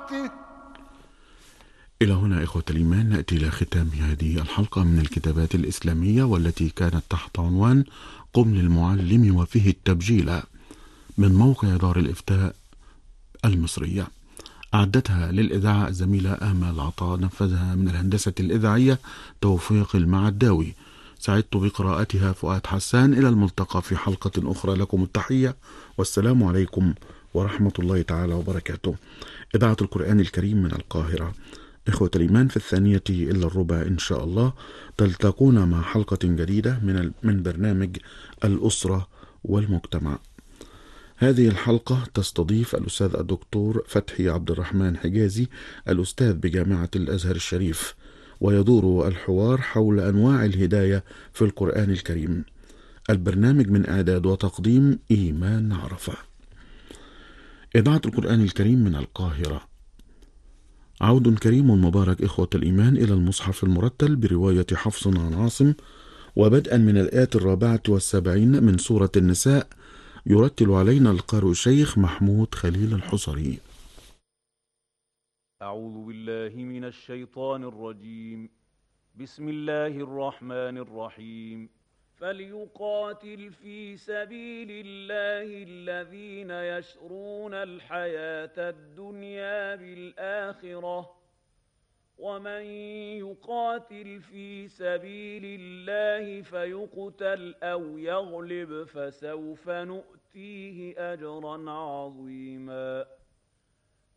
إلى هنا إخوة الإيمان نأتي إلى ختام هذه الحلقة من الكتابات الإسلامية، والتي كانت تحت عنوان قم للمعلم وفيه التبجيل، من موقع دار الإفتاء المصرية. أعدتها للإذاعة الزميلة آمال عطاء، نفذها من الهندسة الإذاعية توفيق المعداوي. سعدت بقراءتها فؤاد حسان. إلى الملتقى في حلقة أخرى، لكم التحية والسلام عليكم ورحمة الله تعالى وبركاته. إذاعة القرآن الكريم من القاهرة. إخوة الإيمان، في 2:45 إن شاء الله تلتقون مع حلقة جديدة من برنامج الأسرة والمجتمع. هذه الحلقة تستضيف الأستاذ الدكتور فتحي عبد الرحمن حجازي، الأستاذ بجامعة الأزهر الشريف، ويدور الحوار حول أنواع الهداية في القرآن الكريم. البرنامج من إعداد وتقديم إيمان عرفة. إذاعة القرآن الكريم من القاهرة. عود كريم مبارك إخوة الإيمان إلى المصحف المرتل برواية حفص عن عاصم، وبدءا من الآية 74 من سورة النساء، يرتل علينا القارئ الشيخ محمود خليل الحصري. أعوذ بالله من الشيطان الرجيم. بسم الله الرحمن الرحيم. فليقاتل في سبيل الله الذين يشرون الحياة الدنيا بالآخرة، ومن يقاتل في سبيل الله فيقتل أو يغلب فسوف نؤتيه أجرا عظيما.